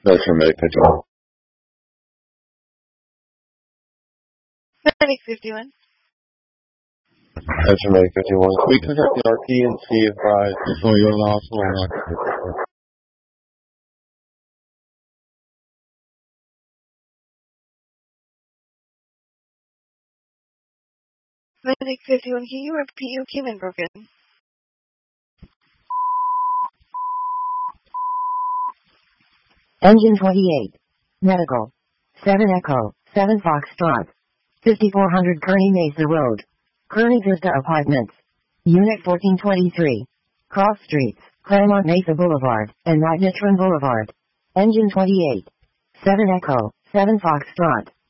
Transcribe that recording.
That's for Medic 51. Medic 51. That's for Medic 51. Can we contact the RP and see if it's going to go to the hospital or not? Medic 51, can you repeat your came in broken? Engine 28. Medical. 7 Echo, 7 Foxtrot. 5400 Kearney Mesa Road. Kearney Vista Apartments. Unit 1423. Cross Streets, Claremont Mesa Boulevard, and Magnetron Boulevard. Engine 28. 7 Echo, 7 Foxtrot.